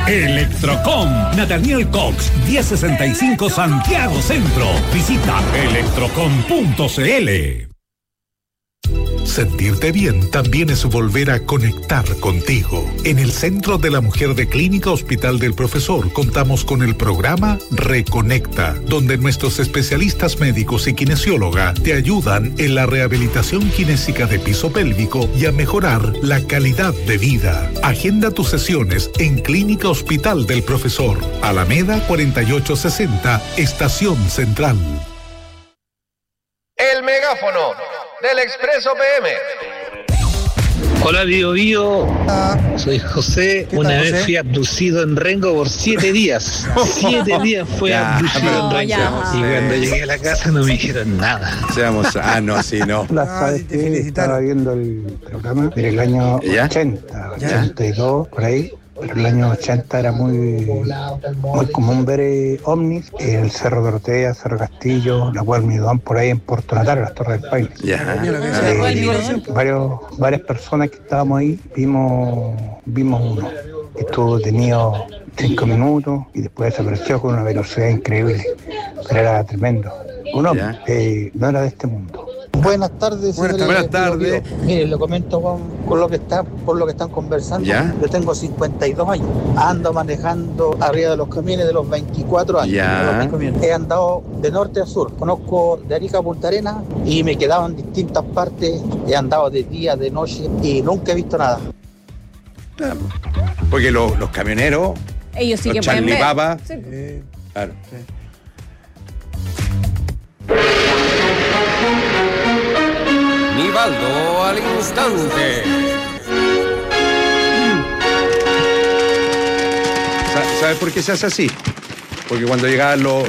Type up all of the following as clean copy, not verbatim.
Electrocom, Nathaniel Cox, 1065 Santiago Centro. Visita electrocom.cl. Sentirte bien también es volver a conectar contigo. En el Centro de la Mujer de Clínica Hospital del Profesor contamos con el programa Reconecta, donde nuestros especialistas médicos y kinesióloga te ayudan en la rehabilitación kinésica de piso pélvico y a mejorar la calidad de vida. Agenda tus sesiones en Clínica Hospital del Profesor, Alameda 4860, Estación Central. El megáfono del Expreso PM. Hola Bio, soy José. Una vez fui abducido en Rengo por 7 días. 7 días fue abducido en Rengo. Y cuando llegué a la casa no me dijeron nada. No. Sabes que estaba viendo el programa del año 80, 82, por ahí. Pero en el año 80 era muy común ver ovnis en el Cerro Dorotea, Cerro Castillo, la Cueva del Midón, por ahí en Puerto Natales, las Torres del Paine. Varias personas que estábamos ahí vimos uno que estuvo detenido 5 minutos y después desapareció con una velocidad increíble, pero era tremendo. Un hombre, no era de este mundo. Buenas tardes. Buenas tardes. Mire, lo comento por lo que están conversando. Yo tengo 52 años. Ando manejando arriba de los camiones de los 24 años. He andado de norte a sur. Conozco de Arica a Punta Arenas y me he quedado en distintas partes. He andado de día, de noche y nunca he visto nada. Porque los camioneros, ellos sí los que pueden ver. Papa, Sí. claro. Nivaldo al instante. ¿Sabes por qué se hace así? Porque cuando llegaban los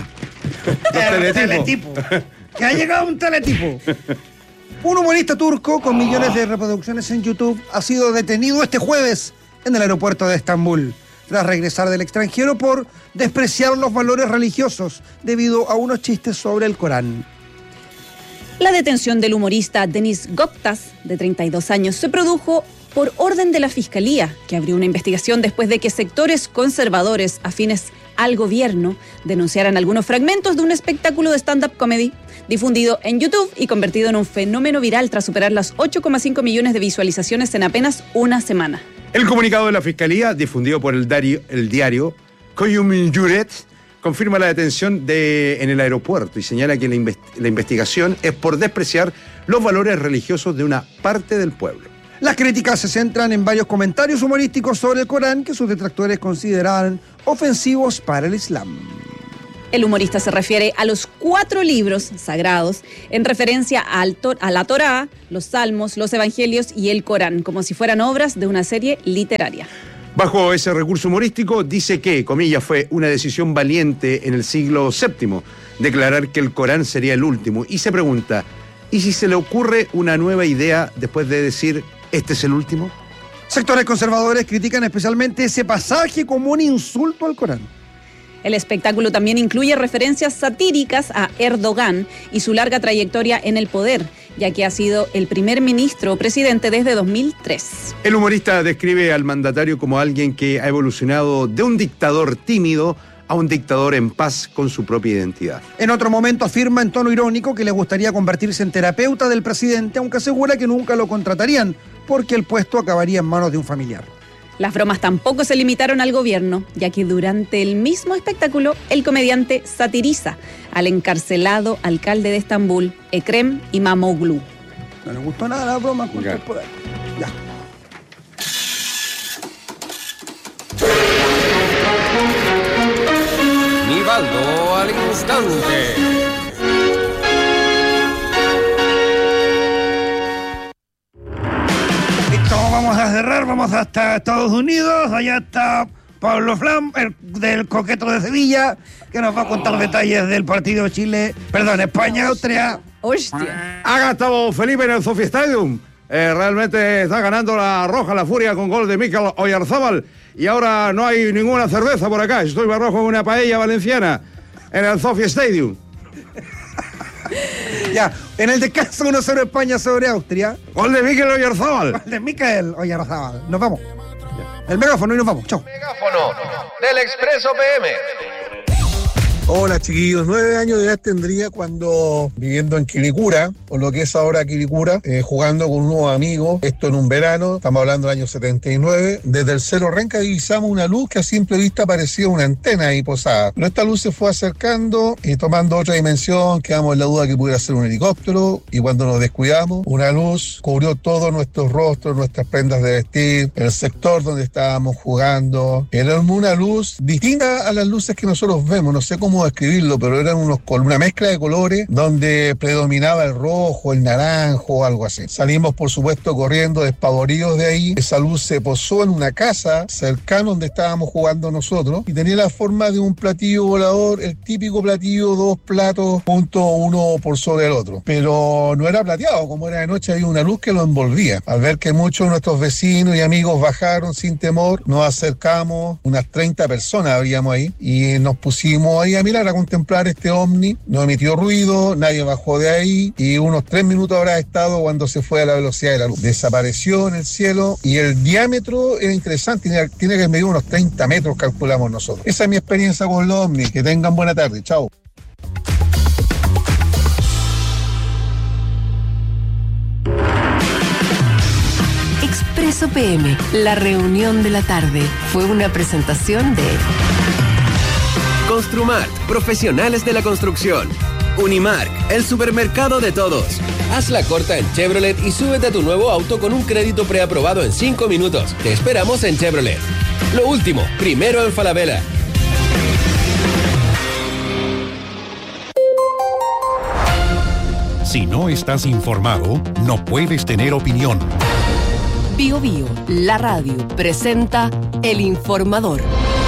teletipos. Que ha llegado un teletipo. Un humorista turco con millones de reproducciones en YouTube ha sido detenido este jueves en el aeropuerto de Estambul, tras regresar del extranjero por despreciar los valores religiosos debido a unos chistes sobre el Corán. La detención del humorista Deniz Göktaş, de 32 años, se produjo por orden de la Fiscalía, que abrió una investigación después de que sectores conservadores afines al gobierno denunciaran algunos fragmentos de un espectáculo de stand-up comedy difundido en YouTube y convertido en un fenómeno viral tras superar las 8,5 millones de visualizaciones en apenas una semana. El comunicado de la Fiscalía, difundido por el diario Koyunjuret, confirma la detención en el aeropuerto y señala que la investigación es por despreciar los valores religiosos de una parte del pueblo. Las críticas se centran en varios comentarios humorísticos sobre el Corán que sus detractores consideraban ofensivos para el Islam. El humorista se refiere a los 4 libros sagrados en referencia a la Torá, los Salmos, los Evangelios y el Corán, como si fueran obras de una serie literaria. Bajo ese recurso humorístico, dice que, comillas, fue una decisión valiente en el siglo VII declarar que el Corán sería el último. Y se pregunta, ¿y si se le ocurre una nueva idea después de decir, este es el último? Sectores conservadores critican especialmente ese pasaje como un insulto al Corán. El espectáculo también incluye referencias satíricas a Erdogan y su larga trayectoria en el poder, ya que ha sido el primer ministro o presidente desde 2003. El humorista describe al mandatario como alguien que ha evolucionado de un dictador tímido a un dictador en paz con su propia identidad. En otro momento afirma en tono irónico que le gustaría convertirse en terapeuta del presidente, aunque asegura que nunca lo contratarían, porque el puesto acabaría en manos de un familiar. Las bromas tampoco se limitaron al gobierno, ya que durante el mismo espectáculo el comediante satiriza al encarcelado alcalde de Estambul, Ekrem İmamoğlu. No le gustó nada la broma contra el poder. Ya. Nivaldo al instante. Vamos a cerrar, vamos hasta Estados Unidos, allá está Pablo Flam, el del Coqueto de Sevilla, que nos va a contar detalles del partido España-Austria. ¡Hostia! Acá estamos, Felipe, en el Sophie Stadium. Realmente está ganando la Roja, la Furia, con gol de Mikel Oyarzabal. Y ahora no hay ninguna cerveza por acá. Estoy barrojo en una paella valenciana en el Sophie Stadium. Ya, en el descanso 1-0 España sobre Austria. Gol de Mikel Oyarzabal. Gol de Mikel Oyarzabal. Nos vamos. El megáfono y nos vamos. Chao. Megáfono del Expreso PM. Hola chiquillos, 9 años de edad tendría cuando viviendo en Quilicura, o lo que es ahora Quilicura, jugando con unos amigos, esto en un verano, estamos hablando del año 79, desde el Cerro Renca divisamos una luz que a simple vista parecía una antena ahí posada. Pero esta luz se fue acercando y tomando otra dimensión, quedamos en la duda que pudiera ser un helicóptero, y cuando nos descuidamos, una luz cubrió todos nuestros rostros, nuestras prendas de vestir, el sector donde estábamos jugando. Era una luz distinta a las luces que nosotros vemos, no sé cómo describirlo, pero eran una mezcla de colores donde predominaba el rojo, el naranjo, algo así. Salimos, por supuesto, corriendo despavoridos de ahí. Esa luz se posó en una casa cercana donde estábamos jugando nosotros y tenía la forma de un platillo volador, el típico platillo, 2 platos juntos, uno por sobre el otro. Pero no era plateado, como era de noche, había una luz que lo envolvía. Al ver que muchos de nuestros vecinos y amigos bajaron sin temor, nos acercamos, unas 30 personas habíamos ahí, y nos pusimos ahí a mirar, a contemplar este ovni. No emitió ruido, nadie bajó de ahí y unos 3 minutos habrá estado cuando se fue a la velocidad de la luz. Desapareció en el cielo y el diámetro era interesante, tiene que medir unos 30 metros, calculamos nosotros. Esa es mi experiencia con los ovnis. Que tengan buena tarde. Chao. Expreso PM, la reunión de la tarde, fue una presentación de Construmart, profesionales de la construcción. Unimark, el supermercado de todos. Haz la corta en Chevrolet y súbete a tu nuevo auto con un crédito preaprobado en 5 minutos. Te esperamos en Chevrolet. Lo último, primero en Falabella. Si no estás informado, no puedes tener opinión. Bio Bio, la radio, presenta El Informador.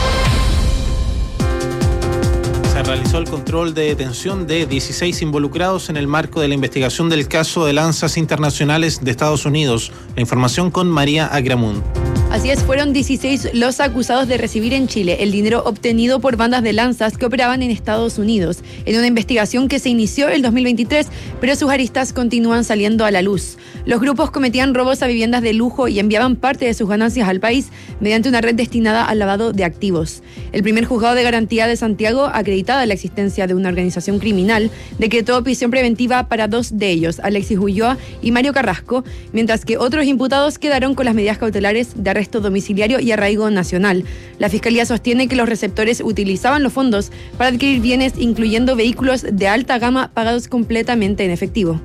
Se realizó el control de detención de 16 involucrados en el marco de la investigación del caso de lanzas internacionales de Estados Unidos. La información con María Agramunt. Así es, fueron 16 los acusados de recibir en Chile el dinero obtenido por bandas de lanzas que operaban en Estados Unidos, en una investigación que se inició el 2023, pero sus aristas continúan saliendo a la luz. Los grupos cometían robos a viviendas de lujo y enviaban parte de sus ganancias al país mediante una red destinada al lavado de activos. El primer juzgado de garantía de Santiago, acreditada la existencia de una organización criminal, decretó prisión preventiva para 2 de ellos, Alexis Ulloa y Mario Carrasco, mientras que otros imputados quedaron con las medidas cautelares de arresto domiciliario y arraigo nacional. La Fiscalía sostiene que los receptores utilizaban los fondos para adquirir bienes, incluyendo vehículos de alta gama pagados completamente en efectivo.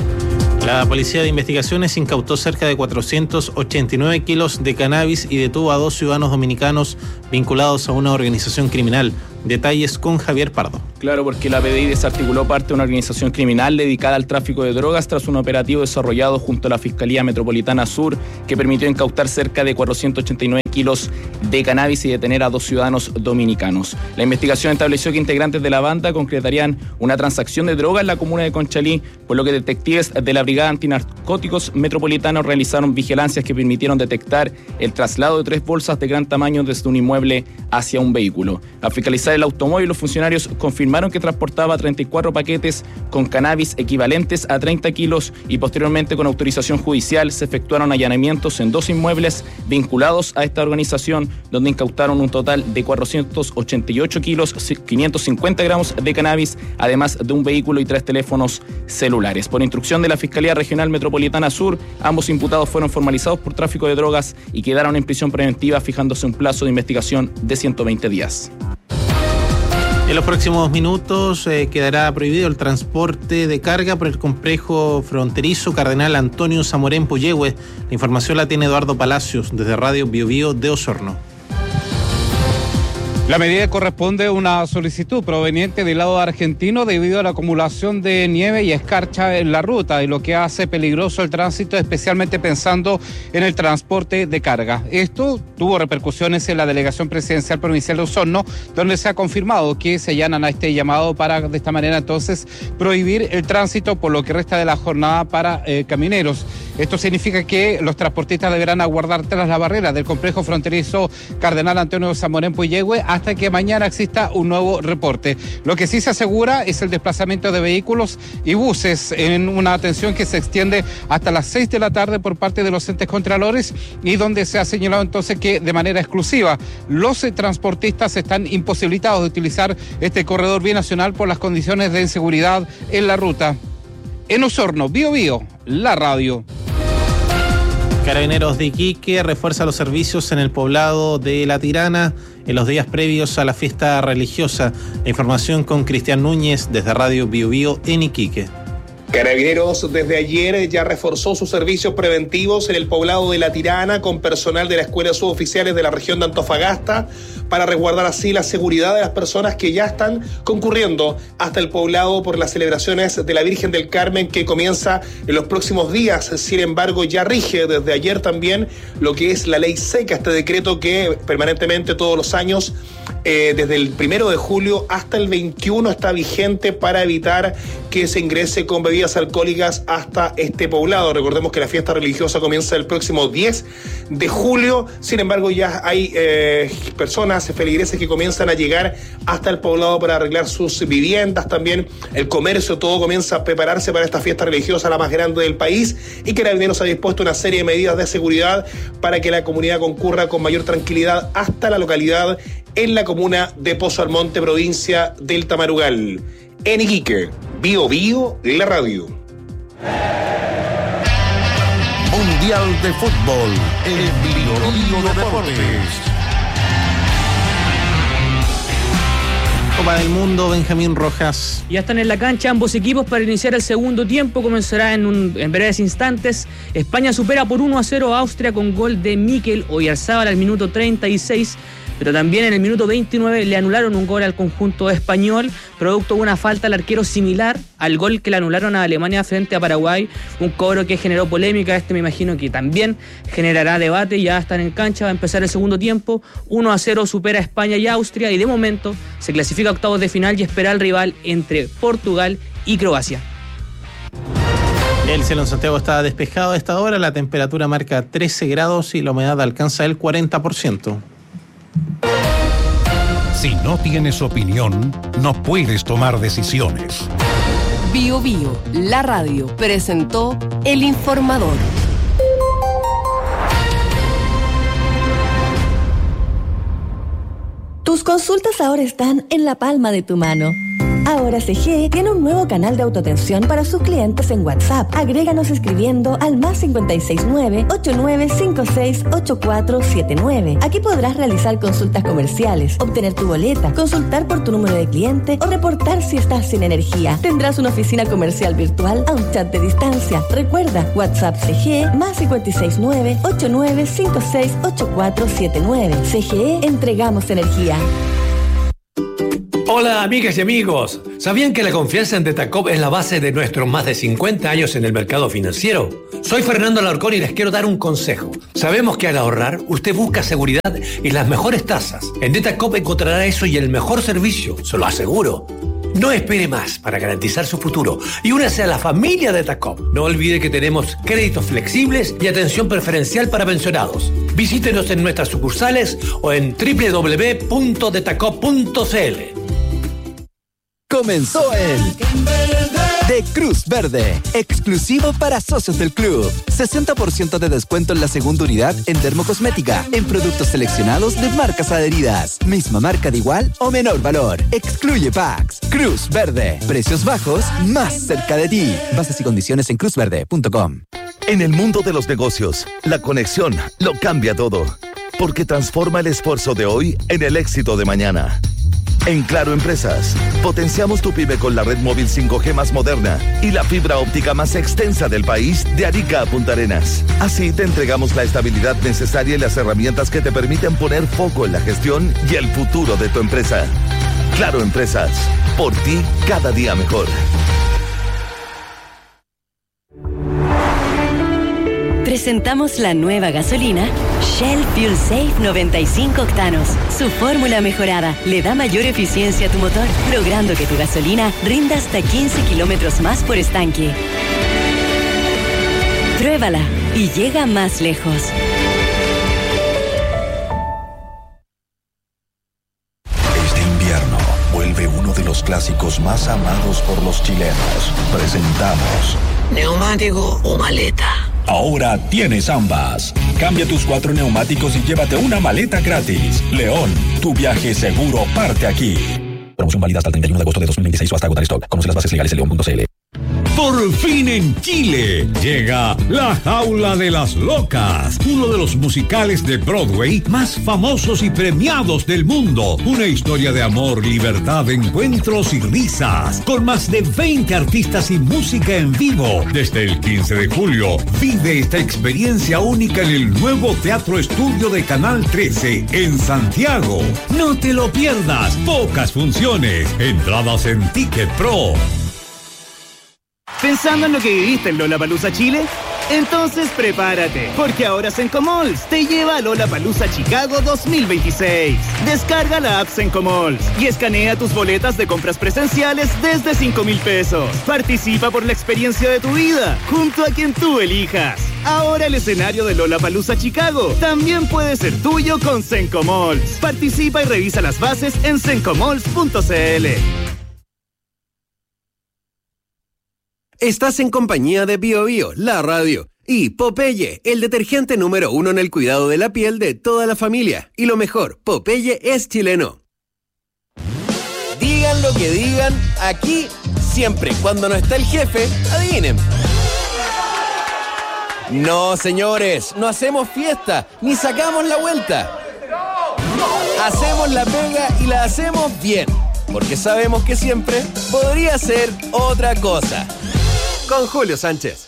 La Policía de Investigaciones incautó cerca de 489 kilos de cannabis y detuvo a 2 ciudadanos dominicanos vinculados a una organización criminal. Detalles con Javier Pardo. Claro, porque la PDI desarticuló parte de una organización criminal dedicada al tráfico de drogas tras un operativo desarrollado junto a la Fiscalía Metropolitana Sur que permitió incautar cerca de 489 kilos de cannabis y detener a 2 ciudadanos dominicanos. La investigación estableció que integrantes de la banda concretarían una transacción de droga en la comuna de Conchalí, por lo que detectives de la Brigada Antinarcóticos Metropolitanos realizaron vigilancias que permitieron detectar el traslado de 3 bolsas de gran tamaño desde un inmueble hacia un vehículo. Al fiscalizar el automóvil, los funcionarios confirmaron que transportaba 34 paquetes con cannabis equivalentes a 30 kilos y posteriormente, con autorización judicial, se efectuaron allanamientos en 2 inmuebles vinculados a esta organización, donde incautaron un total de 488 kilos, 550 gramos de cannabis, además de un vehículo y 3 teléfonos celulares. Por instrucción de la Fiscalía Regional Metropolitana Sur, ambos imputados fueron formalizados por tráfico de drogas y quedaron en prisión preventiva, fijándose un plazo de investigación de 120 días. En los próximos minutos quedará prohibido el transporte de carga por el complejo fronterizo Cardenal Antonio Zamorén Puyehue. La información la tiene Eduardo Palacios desde Radio Bio Bio de Osorno. La medida corresponde a una solicitud proveniente del lado argentino debido a la acumulación de nieve y escarcha en la ruta, y lo que hace peligroso el tránsito, especialmente pensando en el transporte de carga. Esto tuvo repercusiones en la Delegación Presidencial Provincial de Osorno, donde se ha confirmado que se allanan a este llamado para de esta manera entonces prohibir el tránsito por lo que resta de la jornada para camioneros. Esto significa que los transportistas deberán aguardar tras la barrera del complejo fronterizo Cardenal Antonio Zamorén Puyehue hasta que mañana exista un nuevo reporte. Lo que sí se asegura es el desplazamiento de vehículos y buses en una atención que se extiende hasta las 6 de la tarde por parte de los entes contralores y donde se ha señalado entonces que de manera exclusiva los transportistas están imposibilitados de utilizar este corredor binacional por las condiciones de inseguridad en la ruta. En Osorno, Biobío, la radio. Carabineros de Iquique refuerza los servicios en el poblado de La Tirana en los días previos a la fiesta religiosa. La información con Cristian Núñez desde Radio Biobío en Iquique. Carabineros desde ayer ya reforzó sus servicios preventivos en el poblado de La Tirana con personal de la Escuela Suboficiales de la región de Antofagasta para resguardar así la seguridad de las personas que ya están concurriendo hasta el poblado por las celebraciones de la Virgen del Carmen que comienza en los próximos días. Sin embargo, ya rige desde ayer también lo que es la ley seca, este decreto que permanentemente todos los años, desde el 1 de julio hasta el 21 está vigente para evitar que se ingrese con bebidas alcohólicas hasta este poblado. Recordemos que la fiesta religiosa comienza el próximo 10 de julio, sin embargo ya hay personas, feligreses que comienzan a llegar hasta el poblado para arreglar sus viviendas, también el comercio, todo comienza a prepararse para esta fiesta religiosa, la más grande del país, y Carabineros ha dispuesto una serie de medidas de seguridad para que la comunidad concurra con mayor tranquilidad hasta la localidad en la comuna de Pozo Almonte, provincia del Tamarugal. En Iquique, Biobío, la radio. Mundial de Fútbol en Biobío Deportes. Copa del Mundo, Benjamín Rojas. Ya están en la cancha ambos equipos para iniciar el segundo tiempo. Comenzará en breves instantes. España supera por 1-0 a Austria con gol de Mikel Oyarzábal al minuto 36. Pero también en el minuto 29 le anularon un gol al conjunto español, producto de una falta al arquero similar al gol que le anularon a Alemania frente a Paraguay. Un cobro que generó polémica, me imagino que también generará debate. Ya están en cancha, va a empezar el segundo tiempo. 1-0 supera a España y Austria y de momento se clasifica a octavos de final y espera al rival entre Portugal y Croacia. El cielo en Santiago está despejado a esta hora, la temperatura marca 13 grados y la humedad alcanza el 40%. Si no tienes opinión, no puedes tomar decisiones. Biobío, la radio, presentó El Informador. Tus consultas ahora están en la palma de tu mano. Ahora CGE tiene un nuevo canal de autoatención para sus clientes en WhatsApp. Agréganos escribiendo al +569 8956 8479. Aquí podrás realizar consultas comerciales, obtener tu boleta, consultar por tu número de cliente o reportar si estás sin energía. Tendrás una oficina comercial virtual a un chat de distancia. Recuerda, WhatsApp CGE +569 8956 8479. CGE, entregamos energía. Hola amigas y amigos, ¿sabían que la confianza en Detacop es la base de nuestros más de 50 años en el mercado financiero? Soy Fernando Alarcón y les quiero dar un consejo. Sabemos que al ahorrar, usted busca seguridad y las mejores tasas. En Detacop encontrará eso y el mejor servicio, se lo aseguro. No espere más para garantizar su futuro y únase a la familia Detacop. No olvide que tenemos créditos flexibles y atención preferencial para pensionados. Visítenos en nuestras sucursales o en www.detacop.cl. Comenzó el de Cruz Verde, exclusivo para socios del club. 60% de descuento en la segunda unidad en dermocosmética, en productos seleccionados de marcas adheridas. Misma marca de igual o menor valor. Excluye packs. Cruz Verde. Precios bajos, más cerca de ti. Bases y condiciones en cruzverde.com. En el mundo de los negocios, la conexión lo cambia todo, porque transforma el esfuerzo de hoy en el éxito de mañana. En Claro Empresas, potenciamos tu pyme con la red móvil 5G más moderna y la fibra óptica más extensa del país de Arica a Punta Arenas. Así te entregamos la estabilidad necesaria y las herramientas que te permiten poner foco en la gestión y el futuro de tu empresa. Claro Empresas, por ti cada día mejor. Presentamos la nueva gasolina Shell Fuel Safe 95 octanos. Su fórmula mejorada le da mayor eficiencia a tu motor, logrando que tu gasolina rinda hasta 15 kilómetros más por estanque. Pruébala y llega más lejos. los clásicos más amados por los chilenos. Presentamos ¿neumático o maleta? Ahora tienes ambas. Cambia tus 4 neumáticos y llévate una maleta gratis. León, tu viaje seguro parte aquí. Promoción válida hasta el 31 de agosto de 2026 o hasta agotar stock. Conoce las bases legales en león.cl. Por fin en Chile llega La Jaula de las Locas, uno de los musicales de Broadway más famosos y premiados del mundo. Una historia de amor, libertad, encuentros y risas, con más de 20 artistas y música en vivo. Desde el 15 de julio, vive esta experiencia única en el nuevo Teatro Estudio de Canal 13 en Santiago. No te lo pierdas, pocas funciones, entradas en Ticket Pro. ¿Pensando en lo que viviste en Lollapalooza Chile? Entonces prepárate, porque ahora Sencomalls te lleva a Lollapalooza Chicago 2026. Descarga la app Sencomalls y escanea tus boletas de compras presenciales desde 5,000 pesos. Participa por la experiencia de tu vida, junto a quien tú elijas. Ahora el escenario de Lollapalooza Chicago también puede ser tuyo con Sencomalls. Participa y revisa las bases en sencomalls.cl. Estás en compañía de BioBio, la radio, y Popeye, el detergente número 1 en el cuidado de la piel de toda la familia. Y lo mejor, Popeye es chileno. Digan lo que digan, aquí, siempre, cuando no está el jefe, adivinen. No, señores, no hacemos fiesta, ni sacamos la vuelta. Hacemos la pega y la hacemos bien, porque sabemos que siempre podría ser otra cosa. Con Julio Sánchez.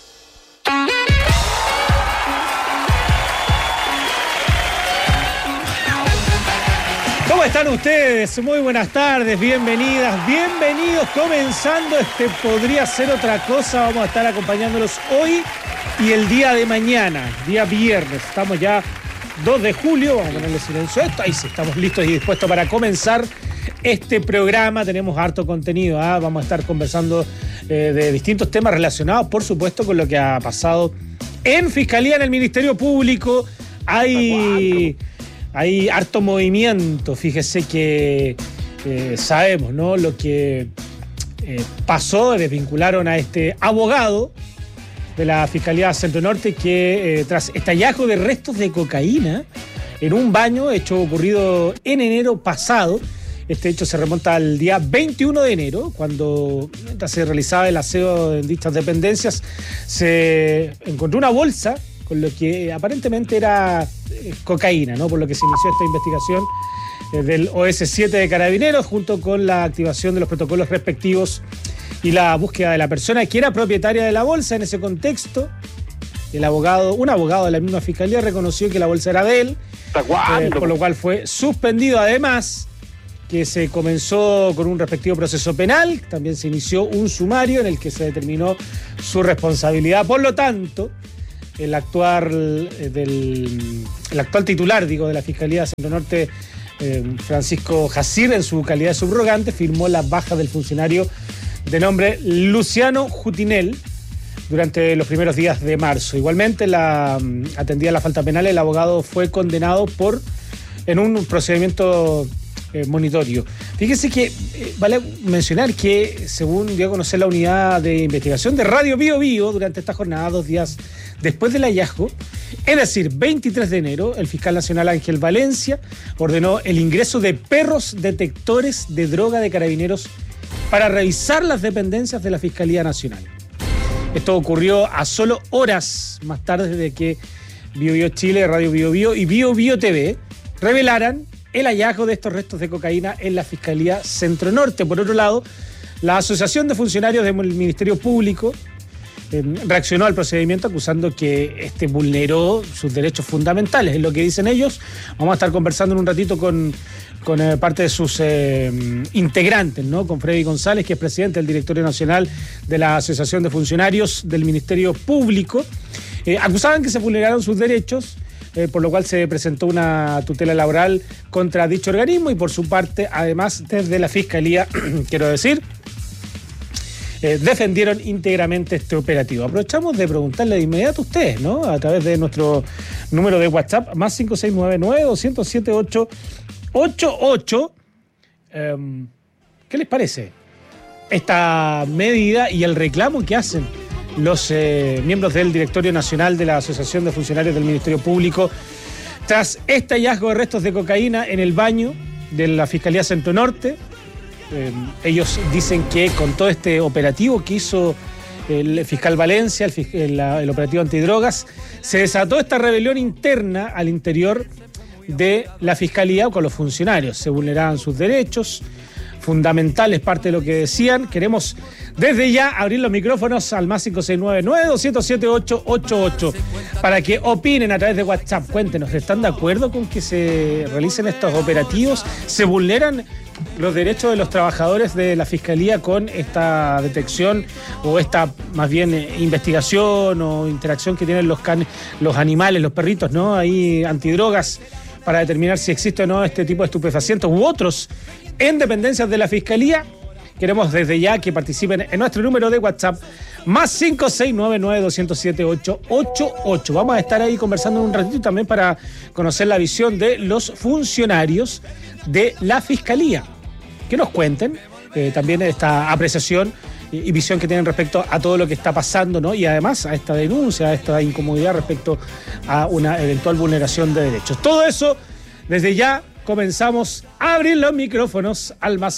¿Cómo están ustedes? Muy buenas tardes, bienvenidas, bienvenidos. Comenzando Podría Ser Otra Cosa. Vamos a estar acompañándolos hoy y el día de mañana, día viernes. Estamos ya 2 de julio, vamos a ponerle silencio a esto. Ahí sí, estamos listos y dispuestos para comenzar este programa. Tenemos harto contenido, Vamos a estar conversando de distintos temas relacionados, por supuesto, con lo que ha pasado en Fiscalía, en el Ministerio Público. Hay harto movimiento. Fíjese que sabemos, ¿no?, lo que pasó. Desvincularon a este abogado de la Fiscalía Centro Norte que tras este hallazgo de restos de cocaína en un baño, hecho ocurrido en enero pasado. Este hecho se remonta al día 21 de enero, cuando mientras se realizaba el aseo en dichas dependencias, se encontró una bolsa con lo que aparentemente era cocaína, ¿no? Por lo que se inició esta investigación del OS7 de Carabineros, junto con la activación de los protocolos respectivos y la búsqueda de la persona que era propietaria de la bolsa. En ese contexto, un abogado de la misma Fiscalía reconoció que la bolsa era de él, por lo cual fue suspendido. Además, que se comenzó con un respectivo proceso penal, también se inició un sumario en el que se determinó su responsabilidad. Por lo tanto, el actual titular, de la Fiscalía Centro Norte, Francisco Jacir, en su calidad de subrogante, firmó la baja del funcionario de nombre Luciano Jutinel durante los primeros días de marzo. Igualmente, atendida la falta penal, el abogado fue condenado en un procedimiento monitorio. Fíjese que vale mencionar que, según dio a conocer la unidad de investigación de Radio BioBio, durante esta jornada, 2 días después del hallazgo, es decir, 23 de enero, el fiscal nacional Ángel Valencia ordenó el ingreso de perros detectores de droga de Carabineros para revisar las dependencias de la Fiscalía Nacional. Esto ocurrió a solo horas más tarde de que BioBio Chile, Radio BioBio y BioBio TV revelaran el hallazgo de estos restos de cocaína en la Fiscalía Centro Norte. Por otro lado, la Asociación de Funcionarios del Ministerio Público reaccionó al procedimiento acusando que vulneró sus derechos fundamentales. Es lo que dicen ellos. Vamos a estar conversando en un ratito con parte de sus integrantes, ¿no? Con Freddy González, que es presidente del Directorio Nacional de la Asociación de Funcionarios del Ministerio Público. Acusaban que se vulneraron sus derechos, por lo cual se presentó una tutela laboral contra dicho organismo, y por su parte, además, desde la Fiscalía, quiero decir, defendieron íntegramente este operativo. Aprovechamos de preguntarle de inmediato a ustedes, ¿no?, a través de nuestro número de WhatsApp, más 5699-207-888, ¿Qué les parece esta medida y el reclamo que hacen los miembros del Directorio Nacional de la Asociación de Funcionarios del Ministerio Público tras este hallazgo de restos de cocaína en el baño de la Fiscalía Centro Norte? Ellos dicen que con todo este operativo que hizo el fiscal Valencia, el operativo antidrogas, se desató esta rebelión interna al interior de la Fiscalía con los funcionarios. Se vulneraban sus derechos fundamentales, parte de lo que decían. Queremos desde ya abrir los micrófonos al más 569-900-7888 para que opinen a través de WhatsApp. Cuéntenos, ¿están de acuerdo con que se realicen estos operativos? ¿Se vulneran los derechos de los trabajadores de la Fiscalía con esta detección o esta, más bien, investigación o interacción que tienen los animales, los perritos, ¿no? Ahí antidrogas, para determinar si existe o no este tipo de estupefacientes u otros en dependencias de la Fiscalía? Queremos desde ya que participen en nuestro número de WhatsApp, más 569-900-7888. Vamos a estar ahí conversando un ratito también para conocer la visión de los funcionarios de la Fiscalía. Que nos cuenten también esta apreciación y visión que tienen respecto a todo lo que está pasando, ¿no? Y además a esta denuncia, a esta incomodidad respecto a una eventual vulneración de derechos. Todo eso, desde ya comenzamos a abrir los micrófonos al más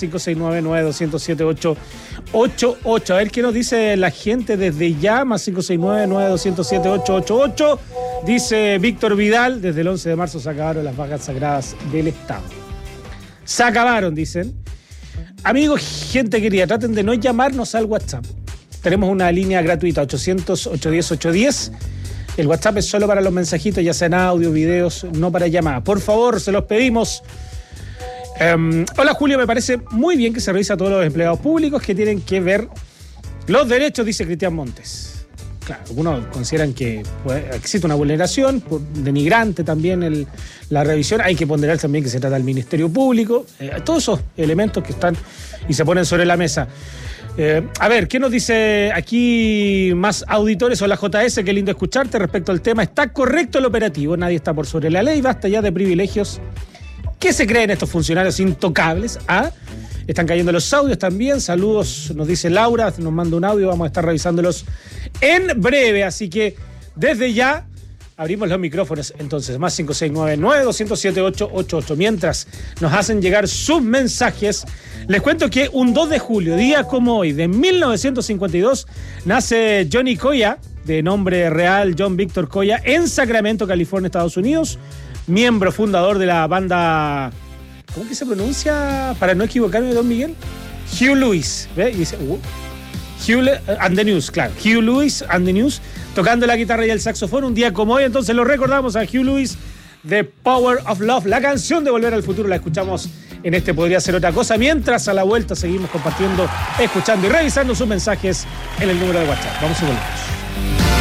569-900-7888. A ver qué nos dice la gente desde ya, más 569-900-7888. Dice Víctor Vidal, desde el 11 de marzo se acabaron las vacas sagradas del Estado. Se acabaron, dicen. Amigos, gente querida, traten de no llamarnos al WhatsApp. Tenemos una línea gratuita, 800-810-810. El WhatsApp es solo para los mensajitos, ya sean audio, videos, no para llamadas. Por favor, se los pedimos. Hola, Julio, me parece muy bien que se revise a todos los empleados públicos que tienen que ver los derechos, dice Cristian Montes. Claro, algunos consideran que existe una vulneración, denigrante también la revisión. Hay que ponderar también que se trata del Ministerio Público. Todos esos elementos que están y se ponen sobre la mesa. A ver, ¿qué nos dice aquí más auditores? Hola JS, qué lindo escucharte respecto al tema. Está correcto el operativo, nadie está por sobre la ley, basta ya de privilegios. ¿Qué se creen estos funcionarios intocables? Están cayendo los audios también. Saludos, nos dice Laura, nos manda un audio, vamos a estar revisándolos en breve. Así que desde ya abrimos los micrófonos. Entonces, más 569-900-7888. Mientras nos hacen llegar sus mensajes, les cuento que un 2 de julio, día como hoy, de 1952, nace Johnny Coya, de nombre real John Victor Coya, en Sacramento, California, Estados Unidos. Miembro fundador de la banda... ¿Cómo que se pronuncia? Para no equivocarme, don Miguel. Hugh Lewis. ¿Ve? Y dice, Hugh and the News, claro. Hugh Lewis and the News, tocando la guitarra y el saxofón. Un día como hoy, entonces lo recordamos a Hugh Lewis, The Power of Love. La canción de Volver al Futuro la escuchamos en este Podría Ser Otra Cosa. Mientras a la vuelta seguimos compartiendo, escuchando y revisando sus mensajes en el número de WhatsApp. Vamos y volvemos.